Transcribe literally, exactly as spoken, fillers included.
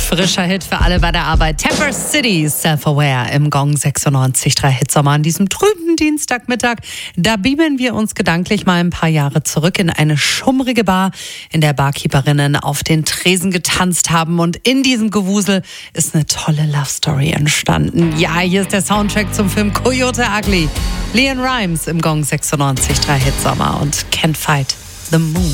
Frischer Hit für alle bei der Arbeit. Temper City, Self-Aware im Gong sechsundneunzig Komma drei Hitsommer an diesem trüben Dienstagmittag. Da beamen wir uns gedanklich mal ein paar Jahre zurück in eine schummrige Bar, in der Barkeeperinnen auf den Tresen getanzt haben. Und in diesem Gewusel ist eine tolle Love-Story entstanden. Ja, hier ist der Soundtrack zum Film Coyote Ugly. Leon Rimes im Gong sechsundneunzig Komma drei Hitsommer und Can't Fight the Moon.